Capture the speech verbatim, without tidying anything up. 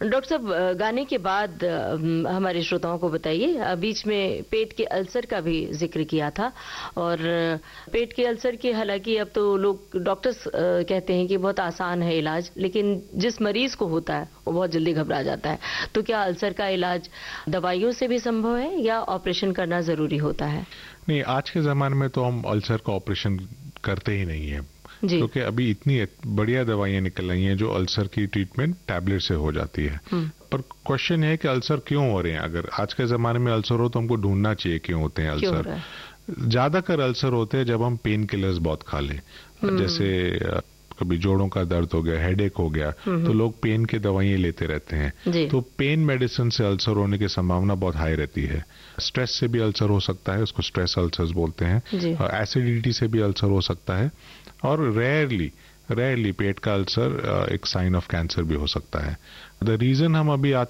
Doctor साहब, गाने के बाद हमारे श्रोताओं को बताइए, बीच में पेट के अल्सर का भी जिक्र किया था, और पेट के अल्सर के हालांकि अब तो लोग डॉक्टर्स कहते हैं कि बहुत आसान है इलाज, लेकिन जिस मरीज को होता है वो बहुत जल्दी घबरा जाता है। तो क्या अल्सर का इलाज दवाइयों से भी संभव है या ऑपरेशन करना जरूरी होता है? नहीं, आज के ज़माने में तो हम अल्सर का ऑपरेशन करते ही नहीं है, क्योंकि तो अभी इतनी बढ़िया दवाइयाँ निकल रही हैं जो अल्सर की ट्रीटमेंट टैबलेट से हो जाती है। पर क्वेश्चन है कि अल्सर क्यों हो रहे हैं? अगर आज के ज़माने में अल्सर हो तो हमको ढूंढना चाहिए क्यों होते हैं अल्सर। ज़्यादातर अल्सर होते हैं जब हम पेन किलर्स बहुत खा लें, जैसे कभी जोड़ों का दर्द हो गया, हेडेक हो गया, तो लोग पेन के दवाइयाँ लेते रहते हैं। तो पेन मेडिसिन से अल्सर होने की संभावना बहुत हाई रहती है। स्ट्रेस से भी अल्सर हो सकता है, उसको स्ट्रेस अल्सर्स बोलते हैं, और एसिडिटी से भी अल्सर हो सकता है, और रेयरली रेयरली पेट का अल्सर एक साइन ऑफ कैंसर भी हो सकता है। द रीजन हम अभी आज